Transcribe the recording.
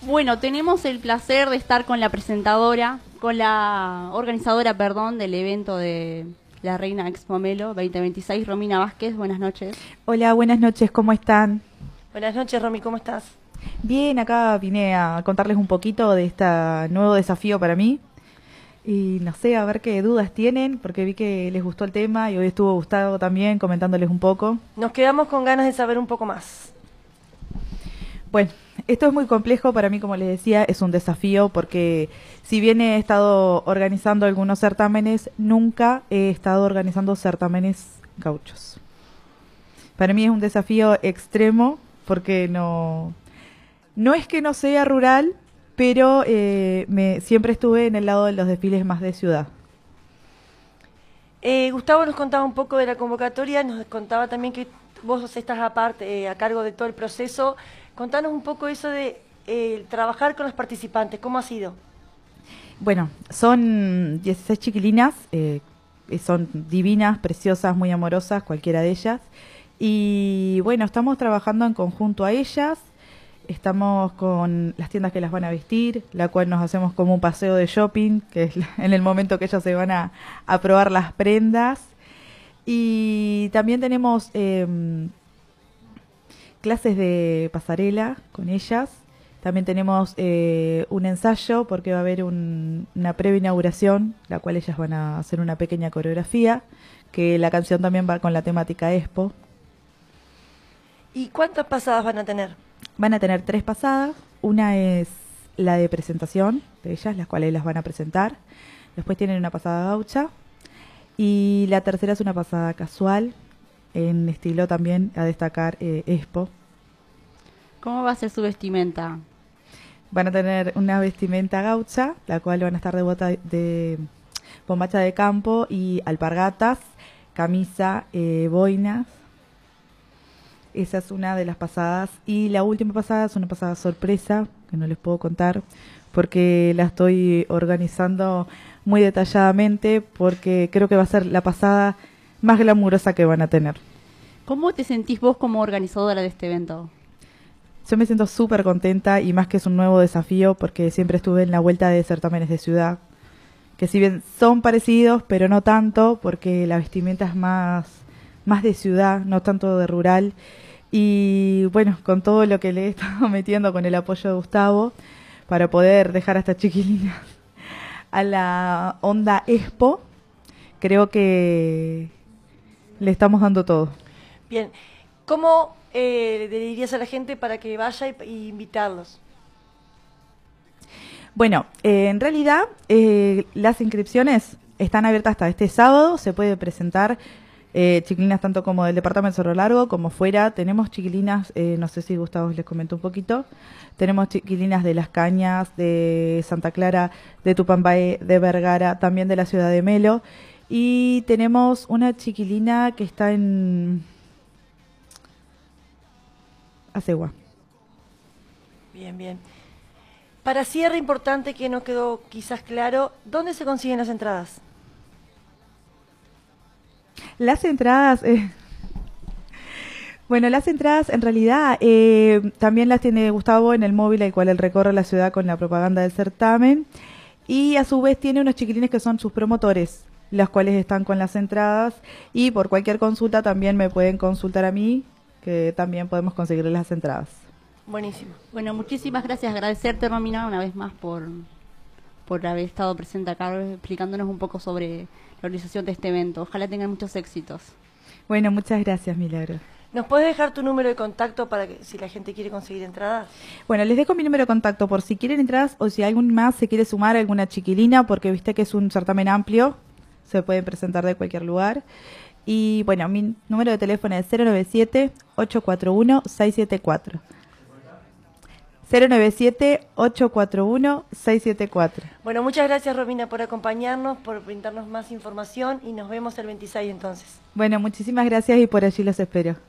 Bueno, tenemos el placer de estar con la presentadora, con la organizadora, perdón, del evento de la Reina Expo Melo 2026, Romina Vázquez. Buenas noches. Hola, buenas noches, ¿cómo están? Buenas noches, Romy, ¿cómo estás? Bien, acá vine a contarles un poquito de este nuevo desafío para mí. Y no sé, a ver qué dudas tienen, porque vi que les gustó el tema y hoy estuvo Gustavo también comentándoles un poco. Nos quedamos con ganas de saber un poco más. Bueno, esto es muy complejo para mí, como les decía, es un desafío porque si bien he estado organizando algunos certámenes, nunca he estado organizando certámenes gauchos. Para mí es un desafío extremo porque no es que no sea rural, pero siempre estuve en el lado de los desfiles más de ciudad. Gustavo nos contaba un poco de la convocatoria, nos contaba también que vos estás aparte, a cargo de todo el proceso. Contanos un poco eso de trabajar con los participantes, ¿cómo ha sido? Bueno, son 16 chiquilinas, son divinas, preciosas, muy amorosas, cualquiera de ellas. Y bueno, estamos trabajando en conjunto a ellas. Estamos con las tiendas que las van a vestir, la cual nos hacemos como un paseo de shopping, que es en el momento que ellas se van a probar las prendas. Y también tenemos clases de pasarela con ellas. También tenemos un ensayo porque va a haber una previa inauguración, la cual ellas van a hacer una pequeña coreografía, que la canción también va con la temática Expo. ¿Y cuántas pasadas van a tener? Van a tener 3 pasadas. Una es la de presentación de ellas, las cuales las van a presentar. Después tienen una pasada gaucha. Y la tercera es una pasada casual, en estilo también a destacar Expo. ¿Cómo va a ser su vestimenta? Van a tener una vestimenta gaucha, la cual van a estar de bombacha de campo y alpargatas, camisa, boinas. Esa es una de las pasadas. Y la última pasada es una pasada sorpresa, que no les puedo contar, porque la estoy organizando muy detalladamente, porque creo que va a ser la pasada más glamurosa que van a tener. ¿Cómo te sentís vos como organizadora de este evento? Yo me siento súper contenta y más que es un nuevo desafío, porque siempre estuve en la vuelta de certámenes de ciudad, que si bien son parecidos, pero no tanto, porque la vestimenta es más de ciudad, no tanto de rural. Y bueno, con todo lo que le he estado metiendo con el apoyo de Gustavo para poder dejar a estas chiquilinas a la onda Expo, creo que le estamos dando todo. Bien, ¿cómo le dirías a la gente para que vaya y invitarlos? Bueno, en realidad las inscripciones están abiertas hasta este sábado, se puede presentar chiquilinas tanto como del departamento Cerro Largo como fuera. Tenemos chiquilinas, no sé si Gustavo les comentó un poquito, tenemos chiquilinas de Las Cañas, de Santa Clara, de Tupambaé, de Vergara, también de la ciudad de Melo, y tenemos una chiquilina que está en Acegua. Bien, bien. Para cierre importante que no quedó quizás claro, ¿dónde se consiguen las entradas? Las entradas, bueno, las entradas en realidad también las tiene Gustavo en el móvil, al cual él recorre la ciudad con la propaganda del certamen, y a su vez tiene unos chiquilines que son sus promotores, las cuales están con las entradas, y por cualquier consulta también me pueden consultar a mí, que también podemos conseguir las entradas. Buenísimo. Bueno, muchísimas gracias. Agradecerte, Romina, una vez más por haber estado presente acá explicándonos un poco sobre la organización de este evento. Ojalá tengan muchos éxitos. Bueno, muchas gracias, Milagro. ¿Nos puedes dejar tu número de contacto para que si la gente quiere conseguir entradas? Bueno, les dejo mi número de contacto por si quieren entradas o si algún más se quiere sumar, alguna chiquilina, porque viste que es un certamen amplio, se pueden presentar de cualquier lugar. Y bueno, mi número de teléfono es 097-841-674. 097-841-674. Bueno, muchas gracias, Romina, por acompañarnos, por brindarnos más información y nos vemos el 26 entonces. Bueno, muchísimas gracias y por allí los espero.